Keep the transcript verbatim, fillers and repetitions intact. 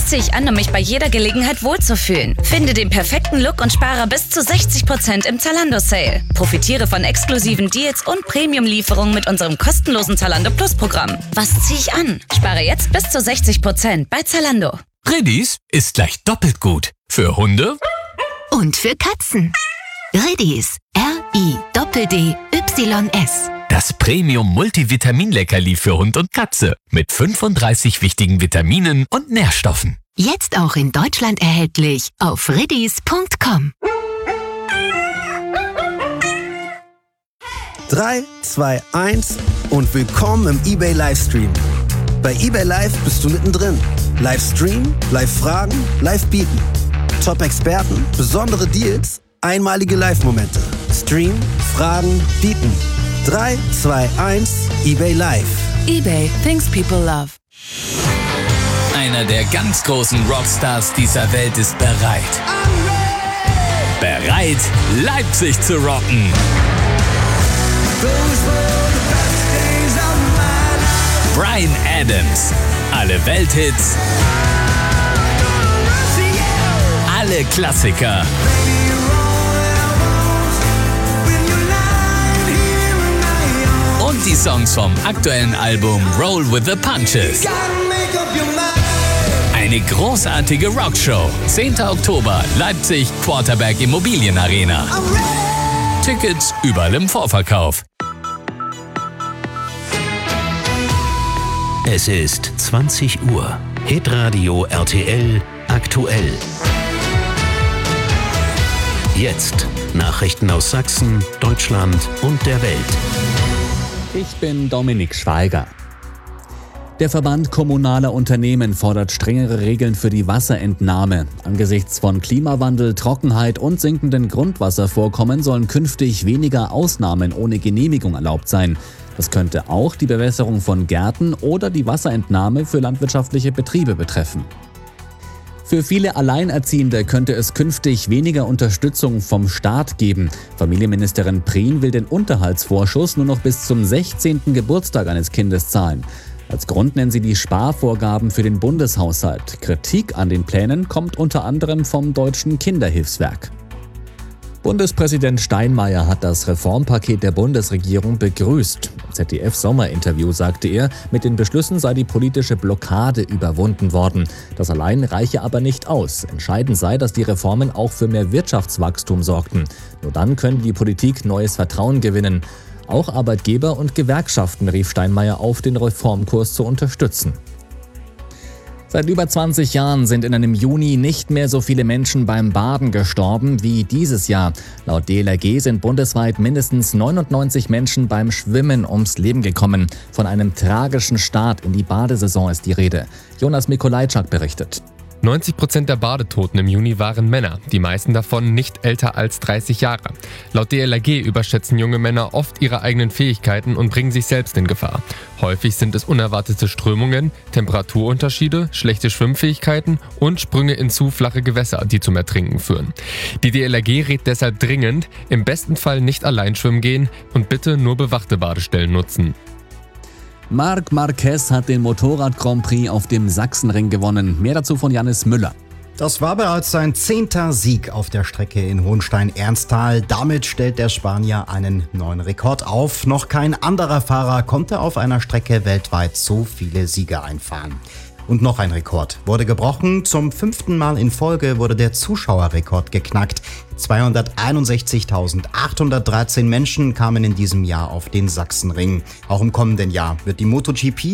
Was ziehe ich an, um mich bei jeder Gelegenheit wohlzufühlen? Finde den perfekten Look und spare bis zu sechzig Prozent im Zalando-Sale. Profitiere von exklusiven Deals und Premium-Lieferungen mit unserem kostenlosen Zalando Plus-Programm. Was ziehe ich an? Spare jetzt bis zu sechzig Prozent bei Zalando. Riddies ist gleich doppelt gut. Für Hunde und für Katzen. Riddies. R I D D Y S. Das Premium-Multivitamin-Leckerli für Hund und Katze mit fünfunddreißig wichtigen Vitaminen und Nährstoffen. Jetzt auch in Deutschland erhältlich auf riddies punkt com. drei, zwei, eins und willkommen im eBay Livestream. Bei eBay Live bist du mittendrin. Livestream, Live-Fragen, Live-Bieten. Top-Experten, besondere Deals, einmalige Live-Momente. Stream, Fragen, Bieten. drei, zwei, eins, eBay Live. eBay, things people love. Einer der ganz großen Rockstars dieser Welt ist bereit. Bereit, Leipzig zu rocken. Bryan Adams. Alle Welthits. Alle Klassiker. Und die Songs vom aktuellen Album Roll with the Punches. Eine großartige Rockshow. zehnter Oktober, Leipzig, Quarterback Immobilienarena. Tickets überall im Vorverkauf. Es ist zwanzig Uhr. Hitradio R T L aktuell. Jetzt Nachrichten aus Sachsen, Deutschland und der Welt. Ich bin Dominik Schweiger. Der Verband kommunaler Unternehmen fordert strengere Regeln für die Wasserentnahme. Angesichts von Klimawandel, Trockenheit und sinkenden Grundwasservorkommen sollen künftig weniger Ausnahmen ohne Genehmigung erlaubt sein. Das könnte auch die Bewässerung von Gärten oder die Wasserentnahme für landwirtschaftliche Betriebe betreffen. Für viele Alleinerziehende könnte es künftig weniger Unterstützung vom Staat geben. Familienministerin Prien will den Unterhaltsvorschuss nur noch bis zum sechzehnten Geburtstag eines Kindes zahlen. Als Grund nennen sie die Sparvorgaben für den Bundeshaushalt. Kritik an den Plänen kommt unter anderem vom Deutschen Kinderhilfswerk. Bundespräsident Steinmeier hat das Reformpaket der Bundesregierung begrüßt. Im Z D F-Sommerinterview sagte er, mit den Beschlüssen sei die politische Blockade überwunden worden. Das allein reiche aber nicht aus. Entscheidend sei, dass die Reformen auch für mehr Wirtschaftswachstum sorgten. Nur dann könne die Politik neues Vertrauen gewinnen. Auch Arbeitgeber und Gewerkschaften rief Steinmeier auf, den Reformkurs zu unterstützen. Seit über zwanzig Jahren sind in einem Juni nicht mehr so viele Menschen beim Baden gestorben wie dieses Jahr. Laut D L R G sind bundesweit mindestens neunundneunzig Menschen beim Schwimmen ums Leben gekommen. Von einem tragischen Start in die Badesaison ist die Rede. Jonas Mikolajczak berichtet. neunzig Prozent der Badetoten im Juni waren Männer, die meisten davon nicht älter als dreißig Jahre. Laut D L R G überschätzen junge Männer oft ihre eigenen Fähigkeiten und bringen sich selbst in Gefahr. Häufig sind es unerwartete Strömungen, Temperaturunterschiede, schlechte Schwimmfähigkeiten und Sprünge in zu flache Gewässer, die zum Ertrinken führen. Die D L R G rät deshalb dringend, im besten Fall nicht allein schwimmen gehen und bitte nur bewachte Badestellen nutzen. Marc Marquez hat den Motorrad-Grand Prix auf dem Sachsenring gewonnen. Mehr dazu von Jannis Müller. Das war bereits sein zehnter Sieg auf der Strecke in Hohenstein-Ernsthal. Damit stellt der Spanier einen neuen Rekord auf. Noch kein anderer Fahrer konnte auf einer Strecke weltweit so viele Siege einfahren. Und noch ein Rekord wurde gebrochen. Zum fünften Mal in Folge wurde der Zuschauerrekord geknackt. zweihunderteinundsechzigtausendachthundertdreizehn Menschen kamen in diesem Jahr auf den Sachsenring. Auch im kommenden Jahr wird die MotoGP